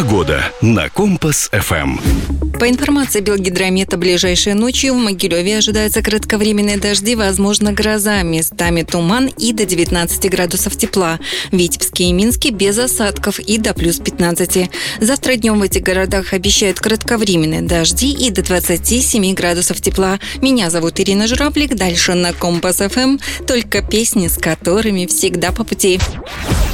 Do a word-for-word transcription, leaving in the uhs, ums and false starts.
Погода на Компас эф эм. По информации Белгидромета, ближайшей ночью в Могилеве ожидаются кратковременные дожди, возможно гроза, местами туман и до девятнадцати градусов тепла. В Витебске и Минске без осадков и до плюс пятнадцати. Завтра днем в этих городах обещают кратковременные дожди и до двадцати семи градусов тепла. Меня зовут Ирина Журавлик. Дальше на Компас эф эм только песни, с которыми всегда по пути.